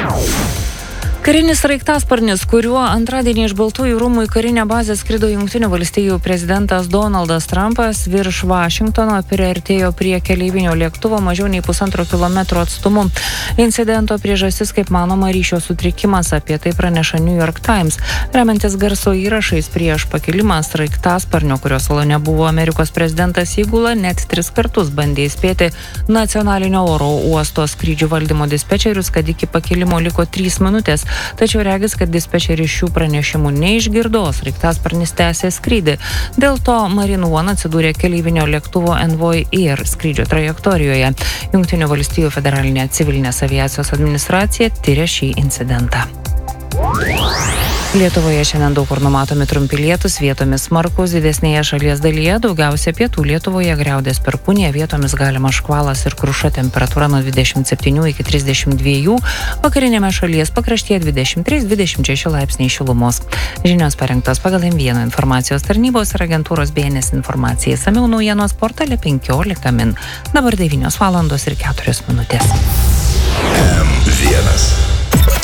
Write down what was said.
Karinis sraigtasparnis, kuriuo antradienį iš Baltųjų rūmų į karinę bazę skrido Jungtinių valstijų prezidentas Donaldas Trumpas, virš Vašingtono priartėjo prie keleivinio lėktuvo mažiau nei 1,5 kilometro atstumu. Incidento priežastis, kaip manoma, ryšio sutrikimas, apie tai praneša New York Times. Remiantis garso įrašais prieš pakilimą sraigtasparnio, kurio salone buvo Amerikos prezidentas įgula, net 3 kartus bandė įspėti nacionalinio oro uosto skrydžių valdymo dispečerius, kad iki pakilimo liko 3 minutės. Tačiau regis, kad dispečeris šių pranešimų neišgirdo, sraigtasparnis tęsė skrydį. Dėl to Marine One atsidūrė keleivinio lėktuvo Envoy Air skrydžio trajektorijoje. Jungtinių valstijų federalinė civilinės aviacijos administracija tiria šį incidentą. Lietuvoje šiandien daug kur numatomi trumpi lietūs, vietomis smarkūs, didesnėje šalies dalyje, daugiausia pietų Lietuvoje griaudės perkūnija, vietomis galima škvalas ir kruša, temperatūra nuo 27 iki 32, vakarinėme šalies pakraštyje 23-26 laipsniai šilumos. Žinios parengtos pagal M1 informacijos tarnybos ir agentūros BNS informacija. Išsamiau naujienos portale 15 min. Dabar 9 valandos ir 4 minutės. M1